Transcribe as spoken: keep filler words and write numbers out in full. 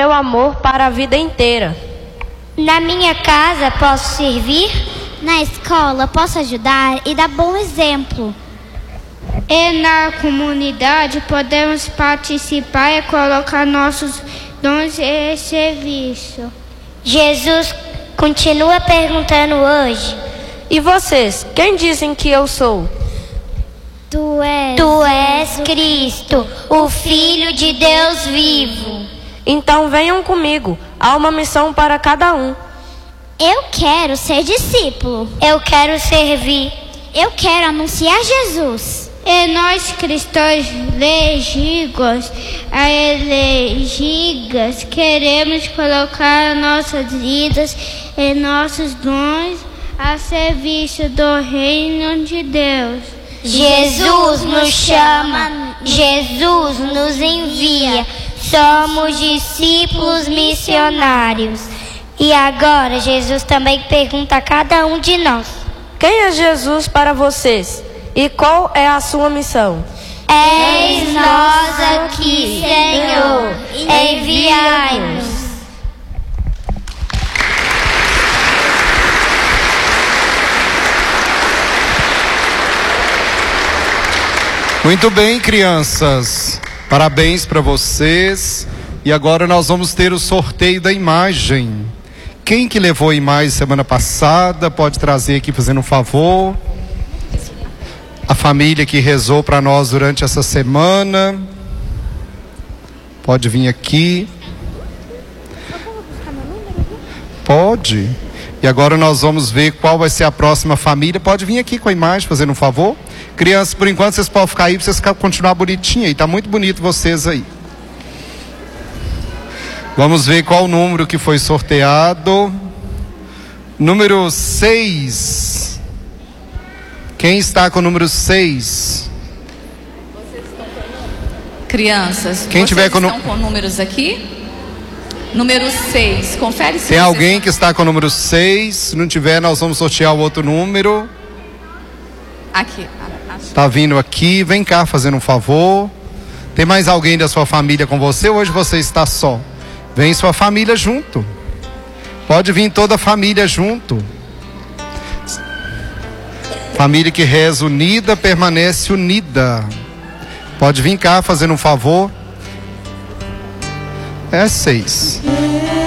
meu amor para a vida inteira. Na minha casa posso servir? Na escola posso ajudar e dar bom exemplo. E na comunidade podemos participar e colocar nossos dons em serviço. Jesus continua perguntando hoje: E vocês, quem dizem que eu sou? Tu és, tu és Cristo, o Filho de Deus vivo. Então venham comigo, há uma missão para cada um. Eu quero ser discípulo. Eu quero servir. Eu quero anunciar Jesus. E nós cristãos legítimos, elegidos, queremos colocar nossas vidas e nossos dons a serviço do reino de Deus. Jesus nos chama, Jesus nos envia. Somos discípulos missionários. E agora Jesus também pergunta a cada um de nós: quem é Jesus para vocês? E qual é a sua missão? Eis nós aqui, Senhor, enviai-nos. Muito bem, crianças. Parabéns para vocês. E agora nós vamos ter o sorteio da imagem. Quem que levou a imagem semana passada pode trazer aqui fazendo um favor. A família que rezou para nós durante essa semana pode vir aqui. Pode. E agora nós vamos ver qual vai ser a próxima família. Pode vir aqui com a imagem fazendo um favor. Crianças, por enquanto vocês podem ficar aí para vocês continuar bonitinho aí. Tá muito bonito vocês aí. Vamos ver qual o número que foi sorteado. Número seis. Quem está com o número seis? Crianças, quem vocês tiver com estão com números aqui? Número seis. Confere se tem alguém estão... que está com o número seis. Se não tiver, nós vamos sortear o outro número. Aqui. Tá vindo aqui. Vem cá fazendo um favor. Tem mais alguém da sua família com você? Hoje você está só. Vem sua família junto. Pode vir toda a família junto. Família que reza unida, permanece unida. Pode vir cá fazendo um favor. É seis.